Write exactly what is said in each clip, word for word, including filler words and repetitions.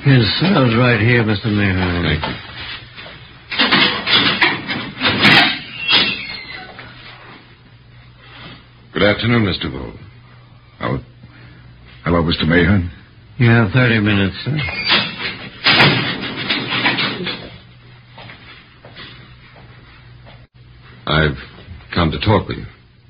His cell's right here, Mister Mayhew. Thank you. Good afternoon, Mister Vole. Oh, hello, Mister Mayhew. You have thirty minutes, sir. I've come to talk with you.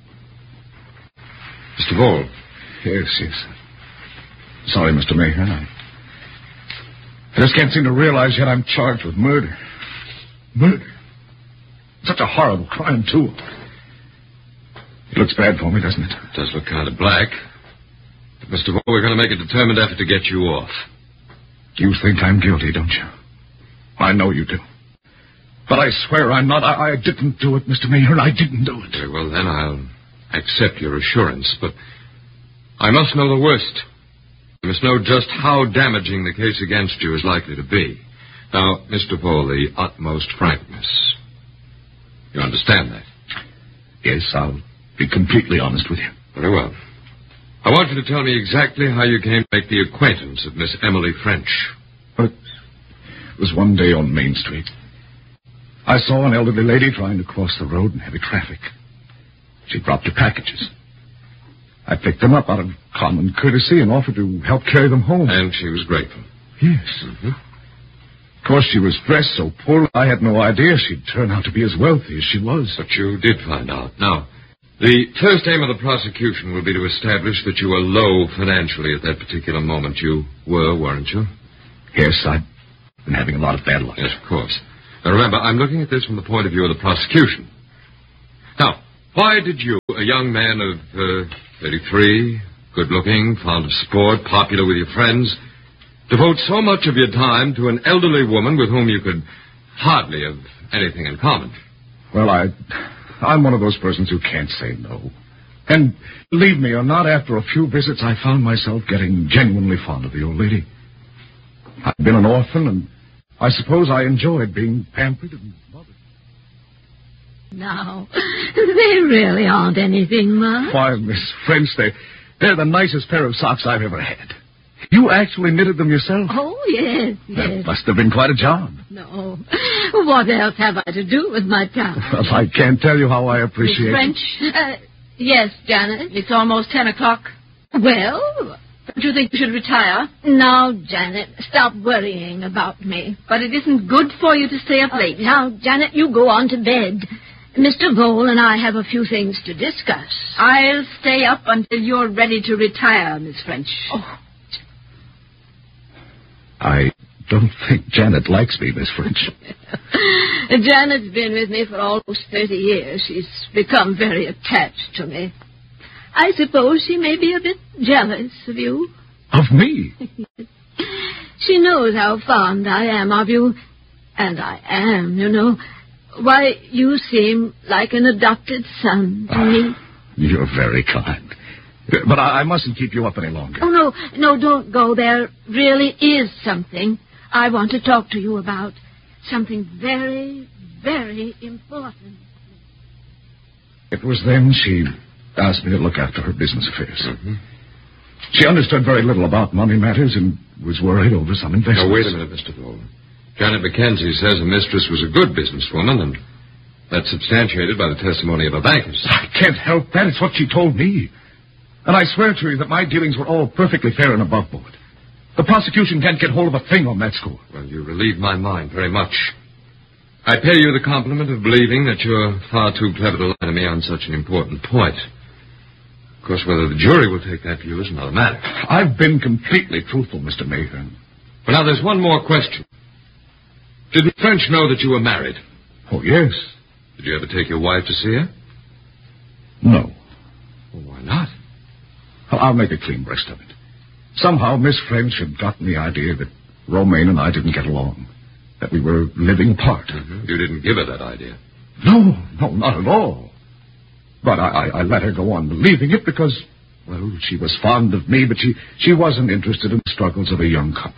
Mister Vole. Yes, yes. Sorry, Mister Mayhew. I, I just can't seem to realize yet I'm charged with murder. Murder. Such a horrible crime, too. It looks bad for me, doesn't it? It does look kind of black. But, Mister Vole, we're going to make a determined effort to get you off. You think I'm guilty, don't you? I know you do. But I swear I'm not. I, I didn't do it, Mister Mayhew. I didn't do it. Very well, then I'll accept your assurance. But I must know the worst. I must know just how damaging the case against you is likely to be. Now, Mister Vole, the utmost frankness. You understand that? Yes, I'll be completely honest with you. Very well. I want you to tell me exactly how you came to make the acquaintance of Miss Emily French. Well, it was one day on Main Street. I saw an elderly lady trying to cross the road in heavy traffic. She dropped her packages. I picked them up out of common courtesy and offered to help carry them home. And she was grateful. Yes. Mm-hmm. Of course, she was dressed so poorly, I had no idea she'd turn out to be as wealthy as she was. But you did find out. Now, the first aim of the prosecution will be to establish that you were low financially at that particular moment. You were, weren't you? Yes, I've been having a lot of bad luck. Yes, of course. Now, remember, I'm looking at this from the point of view of the prosecution. Now, why did you, a young man of uh, thirty-three, good-looking, fond of sport, popular with your friends, devote so much of your time to an elderly woman with whom you could hardly have anything in common? Well, I, I'm one of those persons who can't say no. And believe me or not, after a few visits, I found myself getting genuinely fond of the old lady. I've been an orphan, and I suppose I enjoyed being pampered and mothered. No, they really aren't anything much. Why, Miss French, they, they're the nicest pair of socks I've ever had. You actually knitted them yourself? Oh, yes, yes. That must have been quite a job. No. What else have I to do with my time? Well, I can't tell you how I appreciate Miss French? Uh, yes, Janet. It's almost ten o'clock. Well, don't you think you should retire? No, Janet. Stop worrying about me. But it isn't good for you to stay up late. Now, Janet, you go on to bed. Mister Vole and I have a few things to discuss. I'll stay up until you're ready to retire, Miss French. Oh. I don't think Janet likes me, Miss French. Janet's been with me for almost thirty years. She's become very attached to me. I suppose she may be a bit jealous of you. Of me? She knows how fond I am of you. And I am, you know. Why, you seem like an adopted son to me. You're very kind. But I, I mustn't keep you up any longer. Oh, no, no, don't go. There really is something I want to talk to you about. Something very, very important. It was then she asked me to look after her business affairs. Mm-hmm. She understood very little about money matters and was worried over some investments. Now, wait a minute, Mister Vole. Janet Mackenzie says her mistress was a good businesswoman, and that's substantiated by the testimony of her bankers. I can't help that. It's what she told me. And I swear to you that my dealings were all perfectly fair and above board. The prosecution can't get hold of a thing on that score. Well, you relieve my mind very much. I pay you the compliment of believing that you're far too clever to lie to me on such an important point. Of course, whether the jury will take that view is another matter. I've been completely truthful, Mister Mayhew. Well, now, there's one more question. Did Miss French know that you were married? Oh, yes. Did you ever take your wife to see her? No. Well, why not? I'll make a clean breast of it. Somehow Miss French had gotten the idea that Romaine and I didn't get along, that we were living apart. Mm-hmm. You didn't give her that idea. No, no, not at all. But I, I, I let her go on believing it because, well, she was fond of me, but she, she wasn't interested in the struggles of a young couple.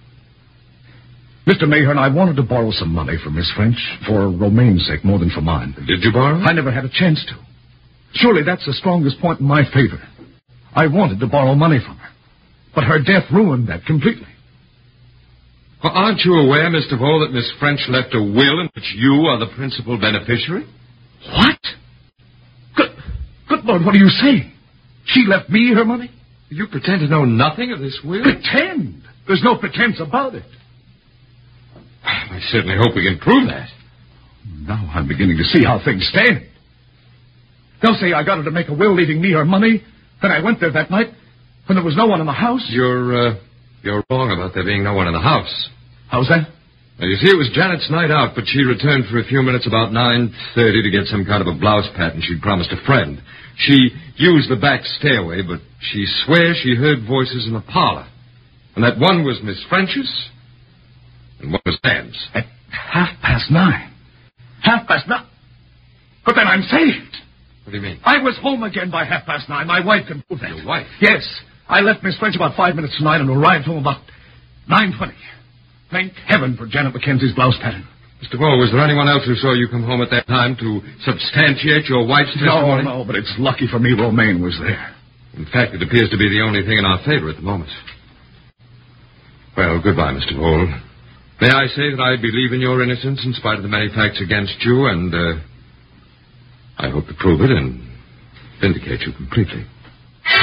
Mister Mayhew, I wanted to borrow some money from Miss French for Romaine's sake more than for mine. Did you borrow? I never had a chance to. Surely that's the strongest point in my favor. I wanted to borrow money from her, but her death ruined that completely. Well, aren't you aware, Mister Vole, that Miss French left a will in which you are the principal beneficiary? What? Good, good Lord, what are you saying? She left me her money? You pretend to know nothing of this will? Pretend? There's no pretense about it. I certainly hope we can prove that. Now I'm beginning to see how things stand. They'll say I got her to make a will leaving me her money. Then I went there that night when there was no one in the house. You're, uh, you're wrong about there being no one in the house. How's that? Now, you see, it was Janet's night out, but she returned for a few minutes about nine thirty to get some kind of a blouse pattern she'd promised a friend. She used the back stairway, but she swears she heard voices in the parlor. And that one was Miss French's, and one was Anne's. At half past nine. Half past nine? But then I'm saved. What do you mean? I was home again by half past nine. My wife can prove that. Your wife? Yes. I left Miss French about five minutes to nine and arrived home about nine twenty. Thank heaven for Janet Mackenzie's blouse pattern. Mister Wall, was there anyone else who saw you come home at that time to substantiate your wife's testimony? No, no, but it's lucky for me Romaine was there. In fact, it appears to be the only thing in our favor at the moment. Well, goodbye, Mister Wall. May I say that I believe in your innocence in spite of the many facts against you, and uh, I hope to prove it and vindicate you completely.